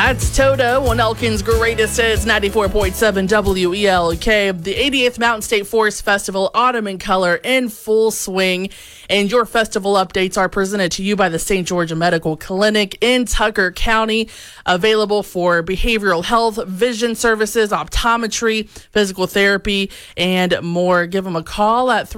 That's Toto on Elkin's Greatest Hits, 94.7 WELK. The 88th Mountain State Forest Festival, Autumn in Color, in full swing. And your festival updates are presented to you by the St. George Medical Clinic in Tucker County. Available for behavioral health, vision services, optometry, physical therapy, and more. Give them a call at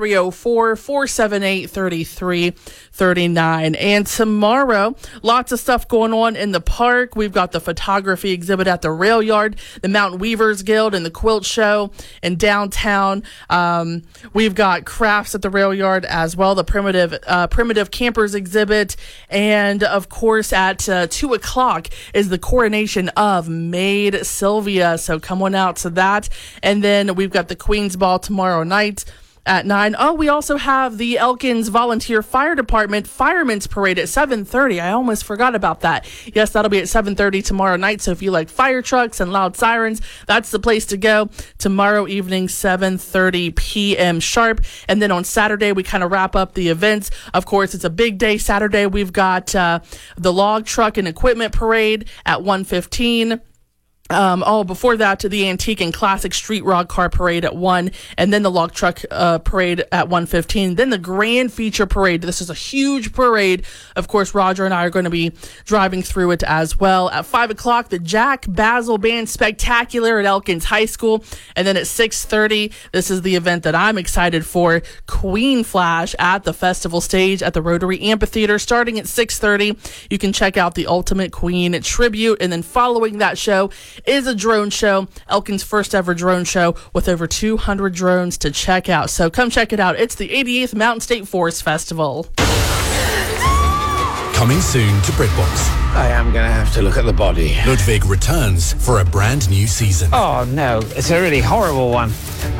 304-478-3339. And tomorrow, lots of stuff going on in the park. We've got the photography exhibit at the Rail Yard, the Mountain Weavers Guild, and the Quilt Show in downtown. We've got crafts at the Rail Yard as well, the Primitive Campers exhibit. And, of course, at 2 o'clock is the coronation of Maid Sylvia. So come on out to that. And then we've got the Queen's Ball tomorrow night at 9. Oh, we also have the Elkins Volunteer Fire Department Firemen's Parade at 7:30. I almost forgot about that. Yes, that'll be at 7:30 tomorrow night. So if you like fire trucks and loud sirens, that's the place to go. Tomorrow evening, 7:30 p.m. sharp. And then on Saturday, we kind of wrap up the events. Of course, it's a big day Saturday. We've got the Log Truck and Equipment Parade at 1:15. Before that, to the Antique and Classic Street Rock Car Parade at 1, and then the Log Truck Parade at 1:15. Then the Grand Feature Parade. This is a huge parade. Of course, Roger and I are going to be driving through it as well. At 5 o'clock, the Jack Basil Band Spectacular at Elkins High School. And then at 6:30, this is the event that I'm excited for, Queen Flash at the festival stage at the Rotary Amphitheater. Starting at 6:30, you can check out the Ultimate Queen Tribute. And then following that show is a drone show, Elkins' first ever drone show with over 200 drones to check out. So come check it out. It's the 88th Mountain State Forest Festival. Coming soon to BritBox. I am going to have to look at the body. Ludwig returns for a brand new season. Oh no, it's a really horrible one.